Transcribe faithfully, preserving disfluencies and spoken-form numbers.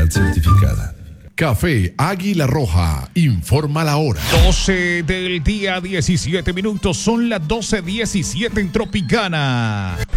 calidad certificada. Café Águila Roja, informa la hora. doce del día, diecisiete minutos, son las doce diecisiete en Tropicana.